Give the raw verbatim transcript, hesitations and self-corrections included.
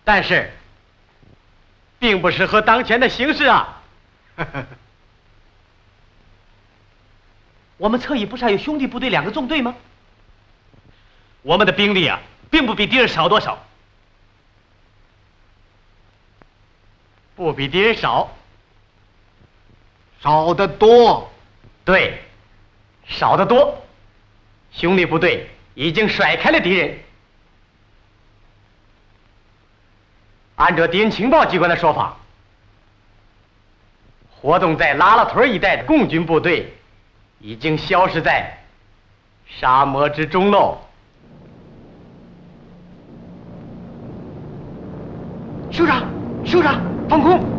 但是，并不适合当前的形势啊。 我们侧翼不是还有兄弟部队两个纵队吗？ 我们的兵力啊，并不比敌人少多少，不比敌人少， 少得多。 对，少得多。兄弟部队已经甩开了敌人。按照敌人情报机关的说法，活动在拉拉屯一带的共军部队已经消失在沙漠之中喽。 首长，首长，放空。